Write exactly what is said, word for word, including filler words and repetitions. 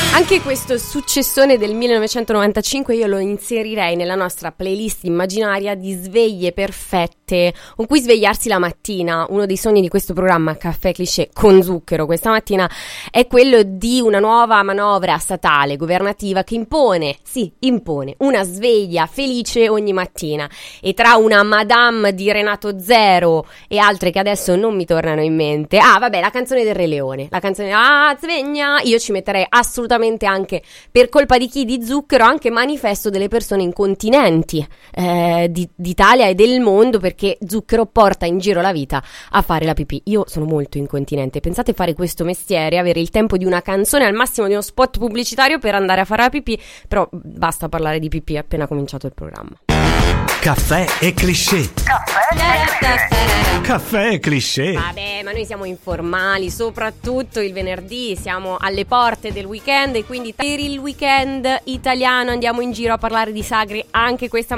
Anche questo successone del millenovecentonovantacinque io lo inserirei nella nostra playlist immaginaria di sveglie perfette con cui svegliarsi la mattina. Uno dei sogni di questo programma Caffè Cliché con zucchero questa mattina è quello di una nuova manovra statale governativa che impone, sì, impone una sveglia felice ogni mattina, e tra una Madame di Renato Zero e altre che adesso non mi tornano in mente, ah vabbè, la canzone del Re Leone, la canzone ah sveglia, io ci metterei assolutamente anche Per colpa di chi di zucchero, anche manifesto delle persone incontinenti eh, di, d'Italia e del mondo, perché zucchero porta in giro la vita a fare la pipì. Io sono molto incontinente, pensate fare questo mestiere, avere il tempo di una canzone, al massimo di uno spot pubblicitario per andare a fare la pipì, però basta parlare di pipì appena cominciato il programma. Caffè e Cliché. Caffè, Caffè e Cliché. Vabbè, ma noi siamo informali, soprattutto il venerdì, siamo alle porte del weekend e quindi per il weekend italiano andiamo in giro a parlare di sagre anche questa